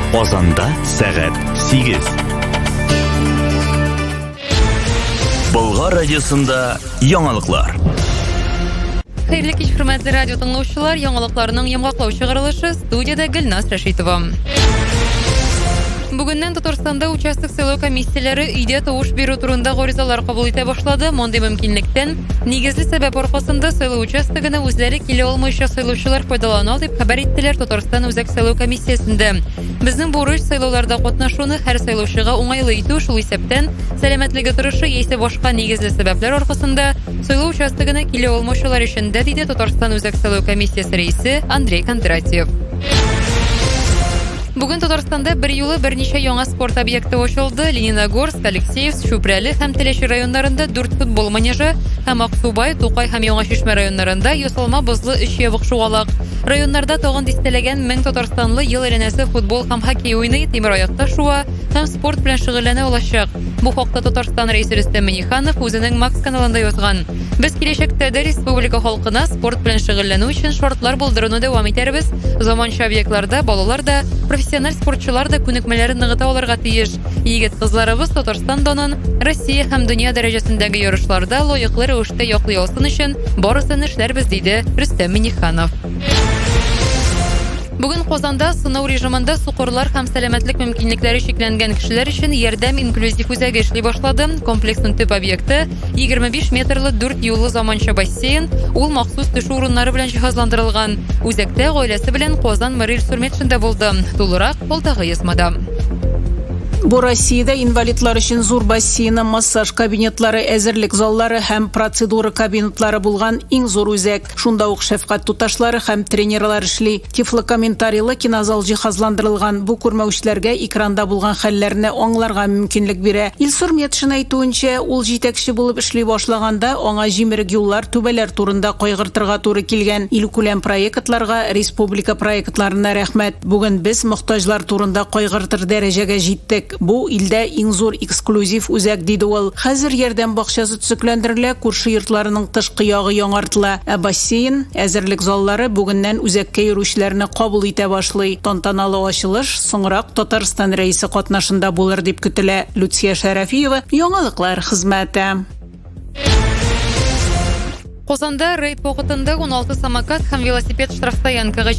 Казанда сәгать 8. Болгар радиосында яңалыклар. Хәерле кич, хөрмәтле радио тыңлаучылар, яңалыкларның яңаклау чыгарылышы студияда Гөлназ Рәшитова. Бүгеннән Татарстанда участок сайлау комиссияләре өйдә тавыш бирү турында гаризалар кабул итә башлады. Мондый мөмкинлектән нигезле сәбәп аркасында сайлау участогына үзләре килә алмыйча сайлаучылар файдалана дип хәбәр иттеләр Татарстан үзәк сайлау комиссиясендә. Безнең бурыч сайлауларда катнашуны һәр сайлаучыга уңайлы итү, шул исәптән сәламәтлеге торышы яисә башка нигезле сәбәпләр аркасында сайлау участогына килә алмаучылар өчен дә диде Татарстан үзәк сайлау комиссиясе рәисе Андрей Кондратьев. Бүген Татарстанда бер юлы берничә яңа спорт объекты ачылды. Лениногорск, Алексеевск, Шүпрәле һәм Теләче районнарында 4 футбол манежы һәм Аксубай, Тукай һәм Яңа Шишмә районнарында ясалма бозлы 3 ябык шугалак. Районнарда тагын дистәләгән 1000 татарстанлы ел әйләнәсе футбол һәм хоккей уйный, тимер аякта шуа һәм спорт белән шөгыльләнә алачак. Бу хакта Татарстан рәисе Рөстәм Миңнеханов үзенең Макс каналында язган. Без киләчәктә дә республика халкына спорт белән шөгыльләнү өчен шартлар булдыруны дәвам итәрбез. Заманча объектларда балалар да, профессиональ спортчылар да күнекмәләрен ныгыта алырга тиеш. Егет-кызларыбыз Татарстан данын Россия һәм дөнья дәрәҗәсендәге ярышларда лаеклы рәвештә яклый алсын өчен барысын эшләрбез, диде Рөстәм Миңнеханов. Бүген Казанда сынау режимында сукырлар һәм сәламәтлек мөмкинлекләре шикләнгән кешеләр өчен ярдәм инклюзив үзәге эшли башлады. Комплексның төп объекты 25 метрлы 4 юллы заманча бассейн, ул махсус төшү урыннары белән җиһазландырылган. Үзәктә гаиләсе белән Казан мэрия Сурметшендә булды. Тулырак алдагы язмада. Бу Россиядә инвалидлар өчен зур бассейны, массаж кабинетлары, әзерлек заллары һәм процедура кабинетлары булган иң зур үзәк. Шунда ук шәфкать туташлары һәм тренерлар эшли. Тифлокомментарийлы кинозал җиһазландырылган. Бу күрмәүчләргә экранда булган хәлләрне аңларга мөмкинлек бирә. Илсур Метшин әйтүенчә, ул җитәкче булып эшли башлаганда аңа җимерек юллар, түбәләр турында кайгыртырга туры килгән. Илкүләм проектларга, республика проектларына рәхмәт. Бүген без мохтаҗлар турында кайгыртыр дәрәҗәгә җиттек. Бу илдә иң зур эксклюзив үзәк, диде ул. Хәзер ярдәм бакчасы төзекләндерелә, күрше йортларының тышкы ягы яңартыла. Бассейн, әзерлек заллары бүгеннән үзәккә йөрүчеләрне кабул итә башлый. Тантаналы ачылыш соңрак Татарстан рәисе катнашында булыр дип көтелә. Люция Шәрәфиева, яңалыклар хезмәте. Казанда рейд вакытында 16 самокат һәм велосипед штрафстоянкага